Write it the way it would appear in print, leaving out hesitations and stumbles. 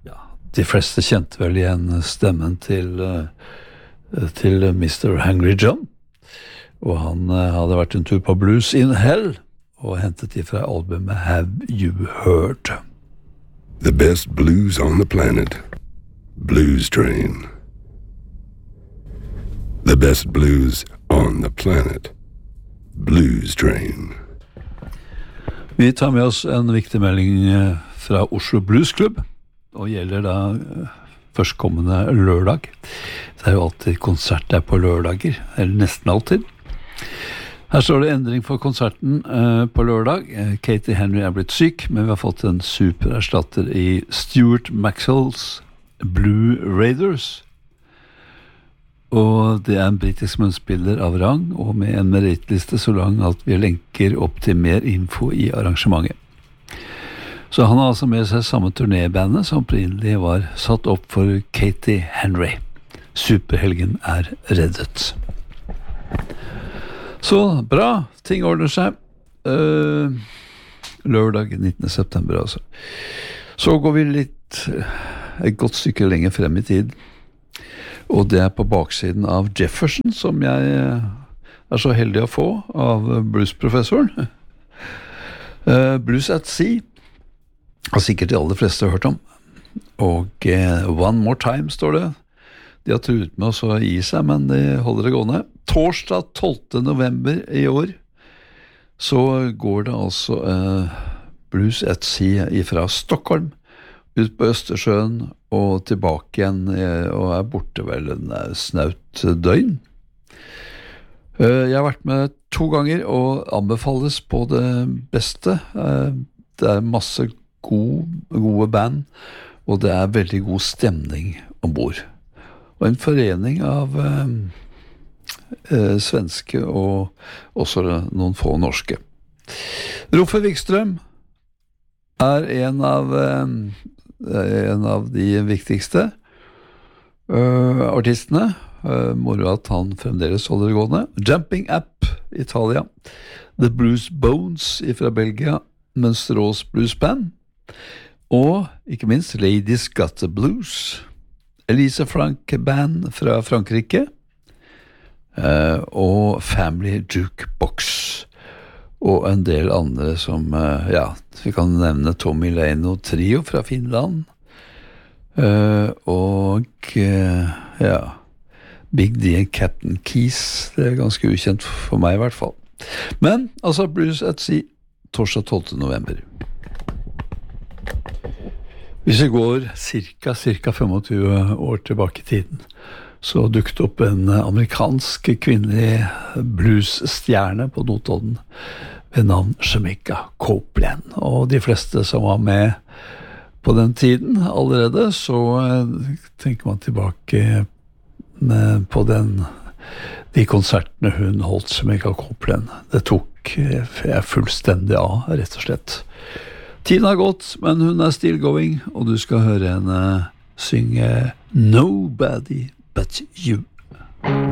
De fleste kjente vel igjen stemmen til Mr. Hangry John, og han hadde vært en tur på Blues in Hell, og hentet ifra albumet Have You Heard? The best blues on the planet. Blues Train. The best blues on the planet. Blues Train. Vi tar med oss en viktig melding fra Oslo Blues Club, og gjelder da førstkommende lørdag. Det jo alltid konsert der på lørdager, eller nesten alltid. Her står det endring for konserten på lørdag. Katie Henry blitt syk, men vi har fått en supererstatter i Stuart Maxwell's Blue Raiders. Og det en britisk munnspiller av rang, og med en merittliste så lang at vi lenker opp til mer info i arrangementet. Så han har altså med seg samme turnébandet som opprinnelig var satt opp for Katie Henry. Superhelgen reddet. Så bra, ting ordner seg. Lørdag 19. september altså. Så går vi et godt stykke lenger frem i tid. Og det på baksiden av Jefferson, som jeg så heldig å få av bluesprofessoren. Blues at Sea har sikkert de aller fleste hørt om. Og One More Time står det. De har truet med oss å gi seg, men de holder det gående. Torsdag 12. november i år så går det altså Blues at Sea fra Stockholm ut på Østersjøen og tilbake igjen, og borte vel en snaut døgn. Jeg har vært med 2 ganger og anbefales på det beste. Det masse gode band, og det veldig god stemning ombord. Og en forening av svenske og også noen få norske. Roffe Wikstrøm en av de viktigste artistene. Moro at han fremdeles holder det gående. Jumping Up, Italia. The Blues Bones fra Belgia, Mønsterås Blues Band. Og ikke minst Ladies Got the Blues. Elisa Frank Band fra Frankrike. Og Family Jukebox. Og en del andre som, vi kan nevne Tommy Leino Trio fra Finland. Og Big D and Captain Keys, det ganske ukjent for meg i hvert fall. Men, altså Blues at Sea, torsdag 12. november. Hvis vi går cirka 25 år tilbake i tiden, så dukket opp en amerikansk kvinnelig bluesstjerne på Notodden ved navn Jamaica Copeland. Og de fleste som var med på den tiden allerede, så tenker man tilbake på de konsertene hun holdt Jamaica Copeland. Det tok jeg fullstendig av, rett og slett. Tiden har gått, men hun still going, og du skal høre henne synge Nobody But You.